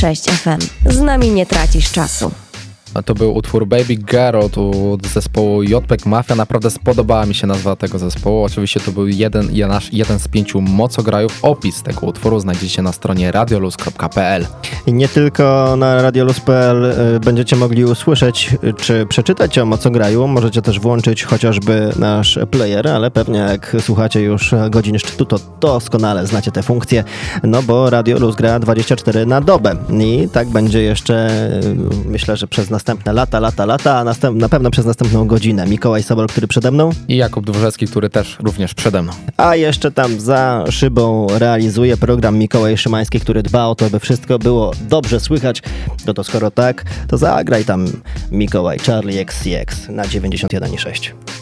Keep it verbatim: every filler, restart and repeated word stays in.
Cześć F M. Z nami nie tracisz czasu. A to był utwór Baby Girl od zespołu J P E G Mafia. Naprawdę spodobała mi się nazwa tego zespołu. Oczywiście to był jeden, jeden z pięciu mocograjów. Opis tego utworu znajdziecie na stronie radioluz kropka p l. I nie tylko na radioluz kropka p l będziecie mogli usłyszeć czy przeczytać o mocograju. Możecie też włączyć chociażby nasz player, ale pewnie jak słuchacie już godzin szczytu, to doskonale znacie te funkcje, no bo Radio Luz gra dwadzieścia cztery na dobę. I tak będzie jeszcze, myślę, że przez następne lata, lata, lata, a następ, na pewno przez następną godzinę. Mikołaj Sobol, który przede mną. I Jakub Dworzecki, który też również przede mną. A jeszcze tam za szybą realizuje program Mikołaj Szymański, który dba o to, by wszystko było dobrze słychać. No to skoro tak, to zagraj tam Mikołaj Charlie X C X na dziewięćdziesiąt jeden i sześć.